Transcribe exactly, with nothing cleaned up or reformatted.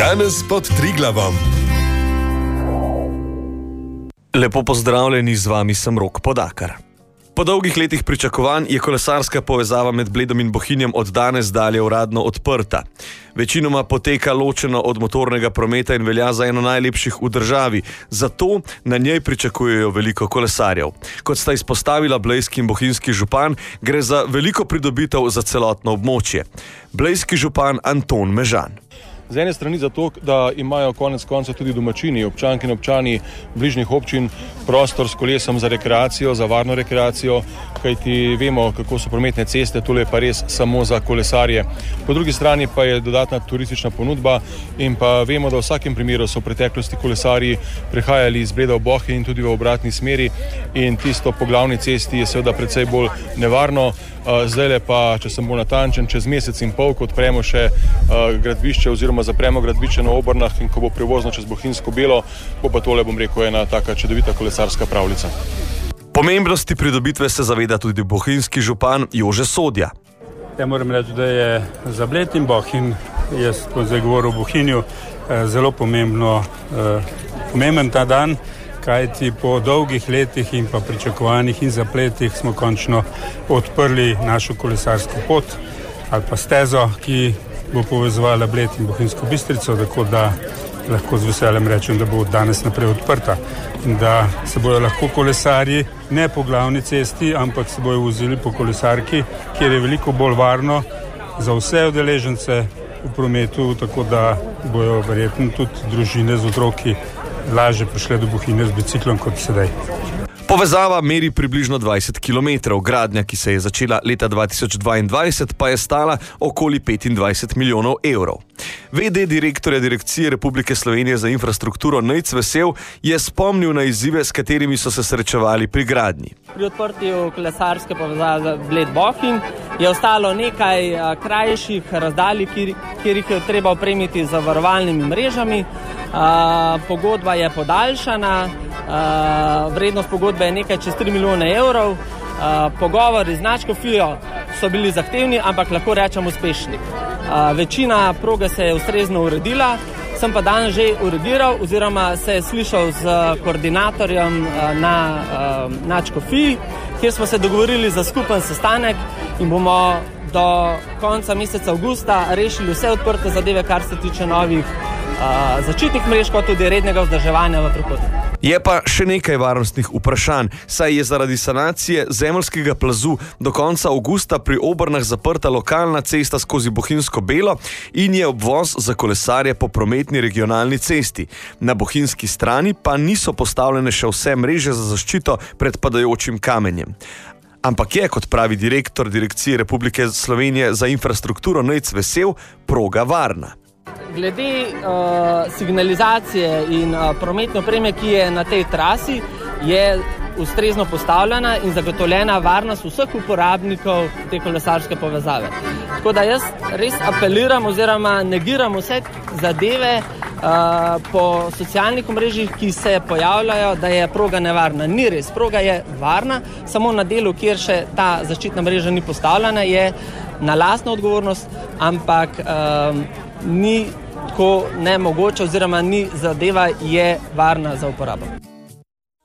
Danes pod Triglavom. Lepo pozdravljeni, z vami sem Rok Podakar. Po dolgih letih pričakovanj je kolesarska povezava med Bledom in Bohinjem od danes dalje uradno odprta. Večinoma poteka ločeno od motornega prometa in velja za eno najlepših v državi, zato na njej pričakujejo veliko kolesarjev. Kot sta izpostavila blejski in bohinjski župan, gre za veliko pridobitev za celotno območje. Blejski župan Anton Mežan. Z ene strani zato, da imajo konec konca tudi domačini, občanke in občani bližnjih občin prostor s kolesom za rekreacijo, za varno rekreacijo, kajti vemo, kako so prometne ceste, tole je pa res samo za kolesarje. Po drugi strani pa je dodatna turistična ponudba in pa vemo, da v vsakem primeru so v preteklosti kolesarji prehajali iz Bleda v Bohinj in tudi v obratni smeri in tisto po glavni cesti je seveda precej bolj nevarno. Zdaj pa, če sem bolj natančen, čez mesec in pol, ko odpremo še gradbišče oziroma zapremo gradbišče na Obrnah in ko bo prevozno čez Bohinjsko Belo, bo pa tole, bom rekel, ena taka čudovita kolesarska pravljica. Pomembnosti pridobitve se zaveda tudi bohinjski župan Jože Sodja. Ja, moram reči, da je za Bled in Bohinj, jaz bom zdaj govoril o Bohinju, zelo pomembno, pomemben ta dan, kajti po dolgih letih in pa pričakovanjih in zapletih smo končno odprli našo kolesarsko pot ali pa stezo, ki bo povezovala Bled in Bohinjsko Bistrico, tako da lahko z veseljem rečem, da bo od danes naprej odprta in da se bojo lahko kolesarji ne po glavni cesti, ampak se bojo vozili po kolesarki, kjer je veliko bolj varno za vse udeležence v prometu, tako da bojo verjetno tudi družine z otroki lažje prišle do Bohinja z biciklom kot sedaj. Povezava meri približno dvajset kilometrov, gradnja, ki se je začela leta dva tisoč dvaindvajset, pa je stala okoli petindvajset milijonov evrov. V D direktorja Direkcije Republike Slovenije za infrastrukturo Nejc Vesel je spomnil na izzive, s katerimi so se srečevali pri gradnji. Pri odprtju kolesarske povezave Bled-Bohinj je ostalo nekaj krajših razdalj, kjer jih je treba opremiti z zavarovalnimi mrežami. Uh, pogodba je podaljšana, uh, vrednost pogodbe je nekaj čez tri milijone evrov, uh, pogovori z nadškofijo so bili zahtevni, ampak lahko rečem uspešni. Uh, večina proge se je ustrezno uredila, sem pa danes že urediral oziroma se je slišal z koordinatorjem uh, na uh, nadškofiji, kjer smo se dogovorili za skupen sestanek in bomo do konca meseca avgusta rešili vse odprte zadeve, kar se tiče novih Uh, začetnih mrež, kot tudi rednega vzdrževanja v prihodnje. Je pa še nekaj varnostnih vprašanj, saj je zaradi sanacije zemeljskega plazu do konca avgusta pri Obrnah zaprta lokalna cesta skozi Bohinjsko Belo in je obvoz za kolesarje po prometni regionalni cesti. Na bohinjski strani pa niso postavljene še vse mreže za zaščito pred padajočim kamenjem. Ampak je, kot pravi direktor Direkcije Republike Slovenije za infrastrukturo Nejc Vesel, proga varna. Glede uh, signalizacije in uh, prometne opreme, ki je na tej trasi, je ustrezno postavljena in zagotovljena varnost vseh uporabnikov te kolesarske povezave. Tako da jaz res apeliram oziroma negiram vse zadeve uh, po socialnih omrežjih, ki se pojavljajo, da je proga nevarna. Ni res, proga je varna, samo na delu, kjer še ta zaščitna mreža ni postavljena, je na lastno odgovornost, ampak um, ni tako nemogoče oziroma ni zadeva je varna za uporabo.